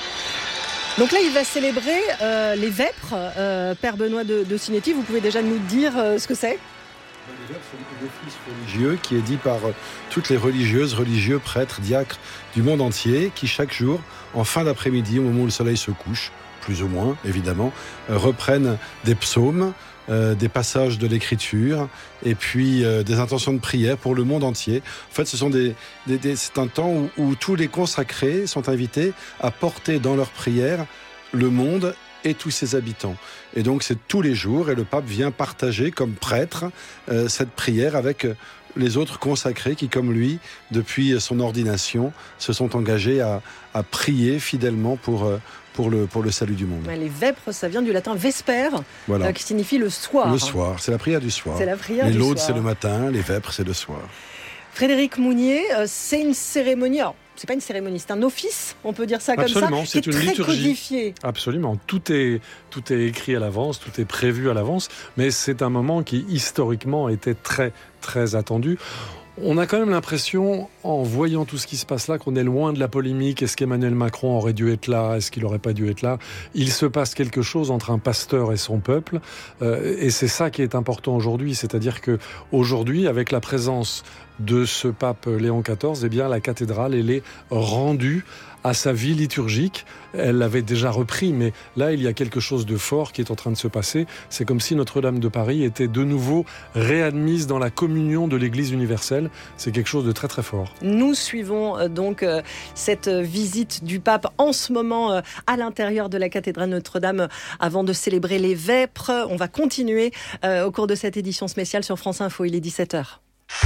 Donc là, il va célébrer euh, les vêpres. Euh, Père Benoît de, de Sinetti, vous pouvez déjà nous dire euh, ce que c'est ? Les vêpres, c'est l'office religieux qui est dit par toutes les religieuses, religieux, prêtres, diacres du monde entier qui chaque jour, en fin d'après-midi, au moment où le soleil se couche, plus ou moins, évidemment, euh, reprennent des psaumes, euh, des passages de l'écriture, et puis euh, des intentions de prière pour le monde entier. En fait, ce sont des, des, des, c'est un temps où, où tous les consacrés sont invités à porter dans leurs prières le monde et tous ses habitants. Et donc, c'est tous les jours, et le pape vient partager comme prêtre euh, cette prière avec les autres consacrés qui, comme lui, depuis son ordination, se sont engagés à, à prier fidèlement pour... Euh, Pour le, pour le salut du monde. Les vêpres, ça vient du latin vesper, voilà. euh, qui signifie le soir. Le soir, c'est la prière du soir. C'est la prière les du laudes, soir. c'est le matin, les vêpres, c'est le soir. Frédéric Mounier, euh, c'est une cérémonie, alors, c'est pas une cérémonie, c'est un office, on peut dire ça Absolument, comme ça, c'est qui est une très liturgie. Codifié. Absolument, tout est, tout est écrit à l'avance, tout est prévu à l'avance, mais c'est un moment qui historiquement était très, très attendu. On a quand même l'impression, en voyant tout ce qui se passe là, qu'on est loin de la polémique. Est-ce qu'Emmanuel Macron aurait dû être là? Est-ce qu'il n'aurait pas dû être là? Il se passe quelque chose entre un pasteur et son peuple. Euh, et c'est ça qui est important aujourd'hui. C'est-à-dire qu'aujourd'hui, avec la présence de ce pape Léon quatorze, eh bien, la cathédrale, elle est rendue à sa vie liturgique. Elle l'avait déjà repris, mais là, il y a quelque chose de fort qui est en train de se passer. C'est comme si Notre-Dame de Paris était de nouveau réadmise dans la communion de l'Église universelle. C'est quelque chose de très, très fort. Nous suivons euh, donc euh, cette visite du pape en ce moment euh, à l'intérieur de la cathédrale Notre-Dame euh, avant de célébrer les vêpres. On va continuer euh, au cours de cette édition spéciale sur France Info. Il est dix-sept heures.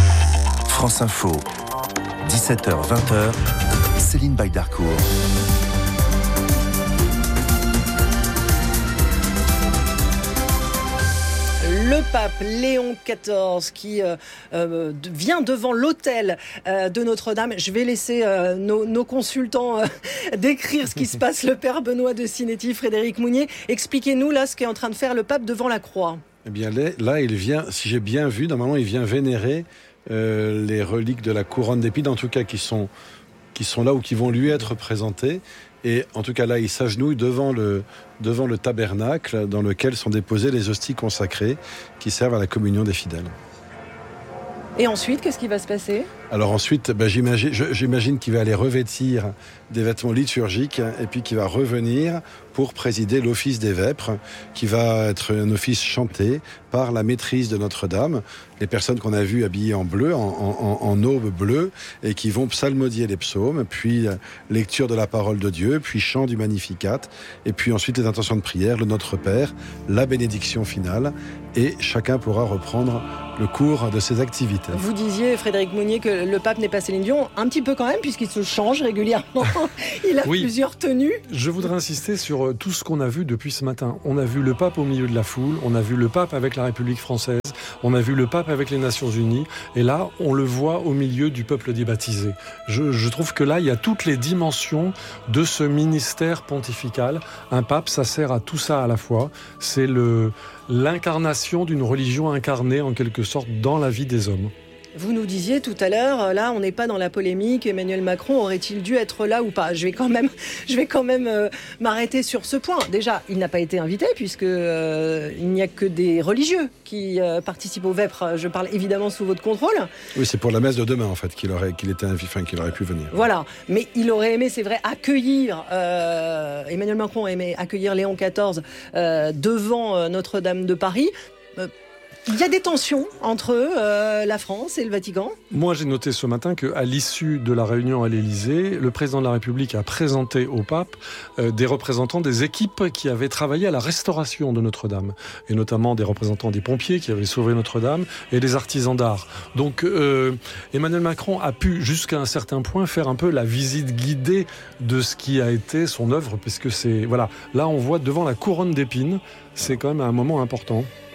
France Info, dix-sept heures vingt, Céline Baydarcourt. Le pape Léon quatorze qui euh, euh, vient devant l'autel euh, de Notre-Dame. Je vais laisser euh, nos, nos consultants euh, décrire ce qui se passe. Le père Benoît de Sinetti, Frédéric Mounier. Expliquez-nous là ce qu'est en train de faire le pape devant la croix. Eh bien là, il vient, si j'ai bien vu, normalement il vient vénérer euh, les reliques de la couronne d'épines, en tout cas qui sont, qui sont là ou qui vont lui être présentées. Et en tout cas là, il s'agenouille devant le, devant le tabernacle dans lequel sont déposées les hosties consacrées qui servent à la communion des fidèles. Et ensuite, qu'est-ce qui va se passer ? Alors ensuite, ben, j'imagine, je, j'imagine qu'il va aller revêtir des vêtements liturgiques et puis qu'il va revenir pour présider l'office des vêpres, qui va être un office chanté par la maîtrise de Notre-Dame, les personnes qu'on a vues habillées en bleu, en, en, en aube bleue, et qui vont psalmodier les psaumes, puis lecture de la parole de Dieu, puis chant du Magnificat, et puis ensuite les intentions de prière, le Notre Père, la bénédiction finale, et chacun pourra reprendre le cours de ses activités. Vous disiez, Frédéric Mounier, que le pape n'est pas Céline Dion, un petit peu quand même, puisqu'il se change régulièrement. Il a oui. plusieurs tenues. Je voudrais insister sur tout ce qu'on a vu depuis ce matin. On a vu le pape au milieu de la foule, on a vu le pape avec la République française, on a vu le pape avec les Nations Unies, et là, on le voit au milieu du peuple débaptisé. Je, je trouve que là, il y a toutes les dimensions de ce ministère pontifical. Un pape, ça sert à tout ça à la fois. C'est le, l'incarnation d'une religion incarnée, en quelque sorte, dans la vie des hommes. Vous nous disiez tout à l'heure, là, on n'est pas dans la polémique. Emmanuel Macron aurait-il dû être là ou pas ? Je vais quand même, je vais quand même euh, m'arrêter sur ce point. Déjà, il n'a pas été invité puisque euh, il n'y a que des religieux qui euh, participent aux vêpres. Je parle évidemment sous votre contrôle. Oui, c'est pour la messe de demain en fait qu'il aurait, qu'il était invité, enfin qu'il aurait pu venir. Voilà, mais il aurait aimé, c'est vrai, accueillir. Euh, Emmanuel Macron aimait accueillir Léon quatorze euh, devant euh, Notre-Dame de Paris. Euh, Il y a des tensions entre euh, la France et le Vatican. Moi, j'ai noté ce matin qu'à l'issue de la réunion à l'Élysée, le président de la République a présenté au pape euh, des représentants des équipes qui avaient travaillé à la restauration de Notre-Dame, et notamment des représentants des pompiers qui avaient sauvé Notre-Dame et des artisans d'art. Donc, euh, Emmanuel Macron a pu, jusqu'à un certain point, faire un peu la visite guidée de ce qui a été son œuvre, puisque c'est... Voilà, là, on voit devant la couronne d'épines, c'est quand même un moment important.